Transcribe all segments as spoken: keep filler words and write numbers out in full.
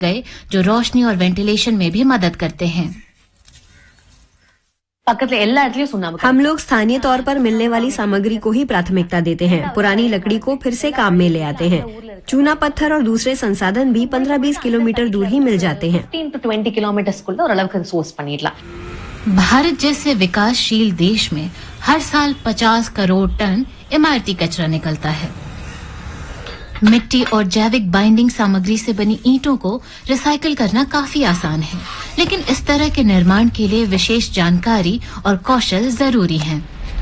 गए जो रोशनी और वेंटिलेशन में भी मदद करते हैं। हम लोग स्थानीय तौर पर मिलने वाली सामग्री को ही प्राथमिकता देते हैं। पुरानी लकड़ी को फिर से काम में ले आते हैं। चूना पत्थर और दूसरे संसाधन भी पंद्रह बीस किलोमीटर दूर ही मिल जाते हैं। भारत जैसे विकासशील देश में हर साल पचास करोड़ टन इमारती कचरा निकलता है। मिट्टी और जैविक बाइंडिंग सामग्री से बनी ईंटों को रिसाइकिल करना काफी आसान है, लेकिन इस तरह के निर्माण के लिए विशेष जानकारी और कौशल जरूरी हैं।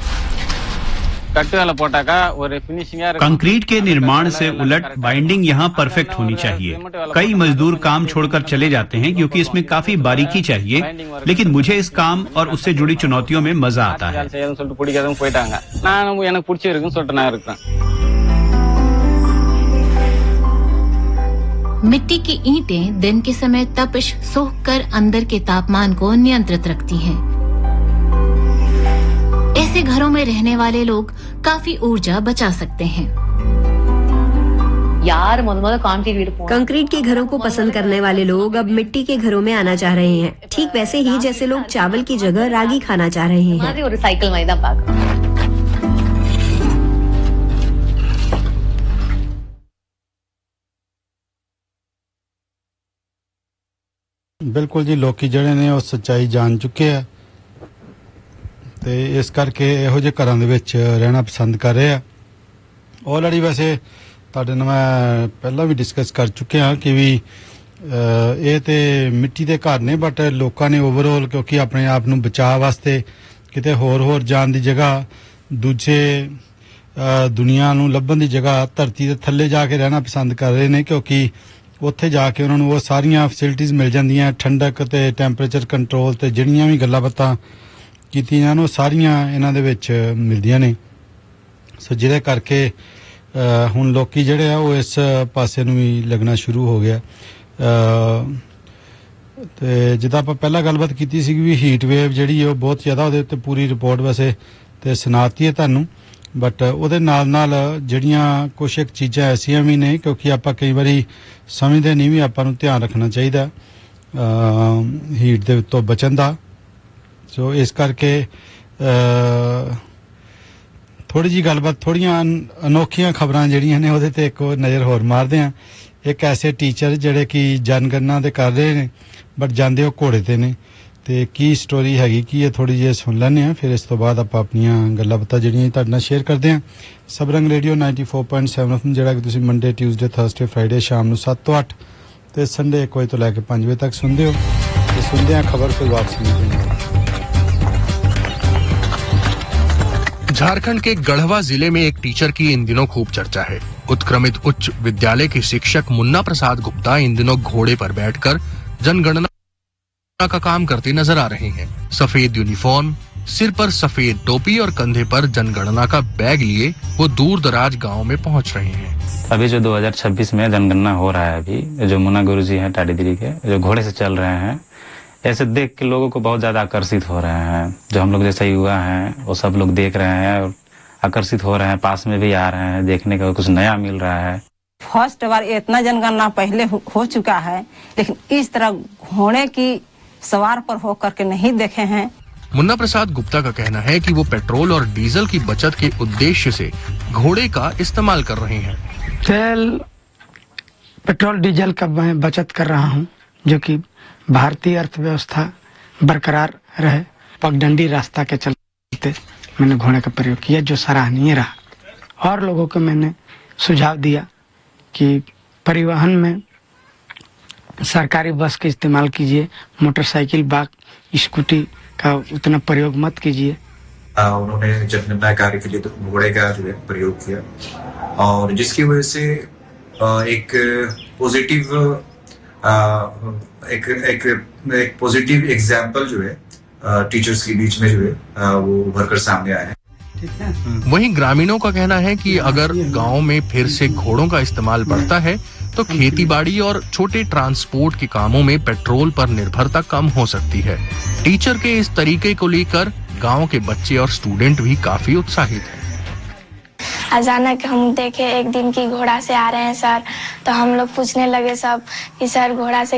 कंक्रीट के निर्माण से उलट बाइंडिंग यहाँ परफेक्ट होनी चाहिए। कई मजदूर काम छोड़कर चले जाते हैं क्योंकि इसमें काफी बारीकी चाहिए, लेकिन मुझे इस काम और उससे जुड़ी चुनौतियों में मजा आता है। मिट्टी की ईंटें दिन के समय तपिश सोखकर अंदर के तापमान को नियंत्रित रखती हैं। ऐसे घरों में रहने वाले लोग काफी ऊर्जा बचा सकते हैं। कंक्रीट के घरों को पसंद करने वाले लोग अब मिट्टी के घरों में आना चाह रहे हैं, ठीक वैसे ही जैसे लोग चावल की जगह रागी खाना चाह रहे हैं। बिल्कुल जी, लोग ਜਿਹੜੇ ਨੇ ਉਹ ਸੱਚਾਈ ਜਾਣ ਚੁੱਕੇ ਆ ਤੇ ਇਸ ਕਰਕੇ ਇਹੋ ਜਿਹੇ ਘਰਾਂ ਦੇ ਵਿੱਚ ਰਹਿਣਾ ਪਸੰਦ ਕਰ ਰਹੇ ਆ। ਆਲਰੇਡੀ ਵੈਸੇ ਤੁਹਾਡੇ ਨਾਲ ਮੈਂ ਪਹਿਲਾਂ ਵੀ ਡਿਸਕਸ ਕਰ ਚੁੱਕੇ ਹਾਂ ਕਿ ਵੀ ਇਹ ਤੇ ਮਿੱਟੀ ਦੇ ਘਰ ਨੇ, ਬਟ ਲੋਕਾਂ ਨੇ ਓਵਰਆਲ ਕਿਉਂਕਿ ਆਪਣੇ ਆਪ ਨੂੰ ਬਚਾਅ ਵਾਸਤੇ ਕਿਤੇ ਹੋਰ ਹੋਰ ਜਾਣ ਦੀ ਜਗ੍ਹਾ, ਦੂਜੇ ਦੁਨੀਆ ਨੂੰ ਲੱਭਣ ਦੀ ਜਗ੍ਹਾ ਧਰਤੀ ਦੇ ਥੱਲੇ ਜਾ ਕੇ ਰਹਿਣਾ ਪਸੰਦ ਕਰ ਰਹੇ ਨੇ, ਕਿਉਂਕਿ ਉੱਥੇ ਜਾ ਕੇ ਉਹਨਾਂ ਨੂੰ ਉਹ ਸਾਰੀਆਂ ਫੈਸਿਲਿਟੀਜ਼ ਮਿਲ ਜਾਂਦੀਆਂ, ਠੰਡਕ ਤੇ ਟੈਂਪਰੇਚਰ ਕੰਟਰੋਲ ਤੇ ਜਿਹੜੀਆਂ ਵੀ ਗੱਲਾਂ ਬਾਤਾਂ ਕੀਤੀਆਂ ਨੇ ਉਹ ਸਾਰੀਆਂ ਇਹਨਾਂ ਦੇ ਵਿੱਚ ਮਿਲਦੀਆਂ ਨੇ। ਸੋ ਜਿਹਦੇ ਕਰਕੇ ਹੁਣ ਲੋਕੀ ਜਿਹੜੇ ਆ ਉਹ ਇਸ ਪਾਸੇ ਨੂੰ ਵੀ ਲੱਗਣਾ ਸ਼ੁਰੂ ਹੋ ਗਿਆ। ਤੇ ਜਿੱਦਾਂ ਆਪਾਂ ਪਹਿਲਾਂ ਗੱਲਬਾਤ ਕੀਤੀ ਸੀ ਵੀ ਹੀਟ ਵੇਵ ਜਿਹੜੀ ਉਹ ਬਹੁਤ ਜ਼ਿਆਦਾ, ਉਹਦੇ ਉੱਤੇ ਪੂਰੀ ਰਿਪੋਰਟ ਵੈਸੇ ਤੇ ਸੁਣਾਤੀ ਹੈ ਤੁਹਾਨੂੰ, ਬਟ ਉਹਦੇ ਨਾਲ ਨਾਲ ਜਿਹੜੀਆਂ ਕੁਛ ਇੱਕ ਚੀਜ਼ਾਂ ਐਸੀਆਂ ਵੀ ਨੇ ਕਿਉਂਕਿ ਆਪਾਂ ਕਈ ਵਾਰੀ ਸਮਝਦੇ ਨਹੀਂ ਵੀ ਆਪਾਂ ਨੂੰ ਧਿਆਨ ਰੱਖਣਾ ਚਾਹੀਦਾ ਹੀਟ ਦੇ ਤੋਂ ਬਚਣ ਦਾ। ਸੋ ਇਸ ਕਰਕੇ ਥੋੜੀ ਜੀ ਗੱਲਬਾਤ, ਥੋੜੀਆਂ ਅਨੋਖੀਆਂ ਖਬਰਾਂ ਜਿਹੜੀਆਂ ਨੇ ਉਹਦੇ ਤੇ ਇੱਕ ਨਜ਼ਰ ਹੋਰ ਮਾਰਦੇ ਹਾਂ। ਇੱਕ ਐਸੇ ਟੀਚਰ ਜਿਹੜੇ ਕਿ ਜਨਗਣਨਾ ਦੇ ਕਰ ਰਹੇ ਨੇ ਬਟ ਜਾਂਦੇ ਉਹ ਘੋੜੇ ਤੇ ਨੇ, ਤੇ ਕੀ ਸਟੋਰੀ ਹੈਗੀ ਕੀ ਇਹ ਥੋੜੀ ਜਿਹੀ ਸੁਣ ਲੈਂਦੇ ਹਾਂ, ਫਿਰ ਇਸ ਤੋਂ ਬਾਅਦ ਆਪਾਂ ਆਪਣੀਆਂ ਗੱਲਾਂ ਬਾਤਾਂ ਜਿਹੜੀਆਂ ਤੁਹਾਡੇ ਨਾਲ ਸ਼ੇਅਰ ਕਰਦੇ ਹਾਂ। ਸਬਰੰਗ radio ninety four point seven F M ਜਿਹੜਾ ਕਿ ਤੁਸੀਂ ਮੰਡੇ, ਟਿਊਜ਼ਡੇ, ਥਰਸਡੇ, ਫਰਾਈਡੇ ਸ਼ਾਮ ਨੂੰ ਸੱਤ ਤੋਂ ਅੱਠ ਤੇ ਸੰਡੇ ਇੱਕ ਵਜੇ ਤੋਂ ਲੈ ਕੇ ਪੰਜ ਵਜੇ ਤੱਕ ਸੁਣਦੇ ਹੋ। ਤੇ ਸੁਣਦੇ ਹਾਂ ਖਬਰ, ਫਿਰ वापसी मिलेंगे। झारखंड के गढ़वा जिले में एक टीचर की इन दिनों खूब चर्चा है। उत्क्रमित उच्च विद्यालय के शिक्षक मुन्ना प्रसाद गुप्ता इन दिनों घोड़े पर बैठकर जनगणना का काम करते नजर आ रहे हैं। सफेद यूनिफॉर्म, सिर पर सफेद टोपी और कंधे पर जनगणना का बैग लिए वो दूर दराज गाँव में पहुँच रहे हैं। अभी जो दो हज़ार छब्बीस में जनगणना हो रहा है, अभी जो मुन्ना गुरुजी हैं टाटीदिरी के, जो घोड़े से चल रहे हैं, ऐसे देख के लोगों को बहुत ज्यादा आकर्षित हो रहे हैं। जो हम लोग जैसे युवा हैं वो सब लोग देख रहे हैं और आकर्षित हो रहे हैं, पास में भी आ रहे हैं, देखने का कुछ नया मिल रहा है। फर्स्ट बार इतना जनगणना पहले हो, हो चुका है, लेकिन इस तरह घोड़े की सवार पर होकर के नहीं देखे हैं। मुन्ना प्रसाद गुप्ता का कहना है कि वो पेट्रोल और डीजल की बचत के उद्देश्य से घोड़े का इस्तेमाल कर रहे हैं। तेल, पेट्रोल, डीजल का मैं बचत कर रहा हूँ, जो कि भारतीय अर्थव्यवस्था बरकरार रहे। पगडंडी रास्ता के चलते मैंने घोड़े का प्रयोग किया, जो सराहनीय रहा। और लोगों को मैंने सुझाव दिया कि परिवहन में सरकारी बस का इस्तेमाल कीजिए, मोटरसाइकिल, बाइक, स्कूटी का उतना प्रयोग मत कीजिए। उन्होंने जनगणना कार्य के लिए तो घोड़े का जो है प्रयोग किया, और जिसकी वजह से एक पॉजिटिव एक एक एक पॉजिटिव एग्जाम्पल जो है टीचर्स के बीच में जो है वो उभर कर सामने आया है। वहीं ग्रामीणों का कहना है कि अगर गांव में फिर से घोड़ों का इस्तेमाल बढ़ता है तो खेतीबाड़ी और छोटे ट्रांसपोर्ट के कामों में पेट्रोल पर निर्भरता कम हो सकती है। टीचर के इस तरीके को लेकर गांव के बच्चे और स्टूडेंट भी काफी उत्साहित हैं। अचानक हम देखे एक दिन की घोड़ा से आ रहे हैं सर, तो हम लोग पूछने लगे सब कि सर घोड़ा से